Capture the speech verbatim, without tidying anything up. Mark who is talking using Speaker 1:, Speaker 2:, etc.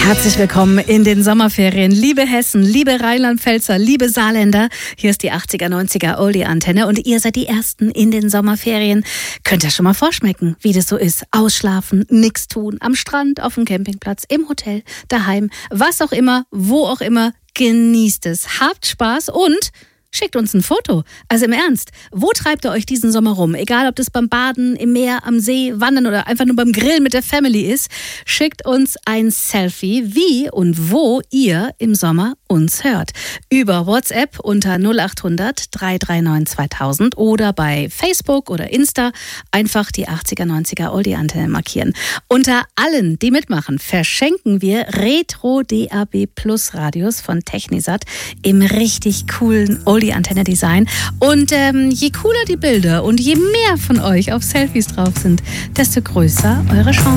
Speaker 1: Herzlich willkommen in den Sommerferien. Liebe Hessen, liebe Rheinland-Pfälzer, liebe Saarländer. Hier ist die achtziger, neunziger Oldie-Antenne und ihr seid die Ersten in den Sommerferien. Könnt ihr schon mal vorschmecken, wie das so ist. Ausschlafen, nichts tun, am Strand, auf dem Campingplatz, im Hotel, daheim, was auch immer, wo auch immer. Genießt es, habt Spaß und schickt uns ein Foto. Also im Ernst, wo treibt ihr euch diesen Sommer rum? Egal, ob das beim Baden, im Meer, am See, Wandern oder einfach nur beim Grillen mit der Family ist. Schickt uns ein Selfie, wie und wo ihr im Sommer uns hört. Über WhatsApp unter null acht hundert, drei drei neun, zweitausend oder bei Facebook oder Insta einfach die achtziger, neunziger Oldie-Antenne markieren. Unter allen, die mitmachen, verschenken wir Retro-D A B Plus Radios von Technisat im richtig coolen Oldie-Antenne-Design. Und ähm, je cooler die Bilder und je mehr von euch auf Selfies drauf sind, desto größer eure Chance.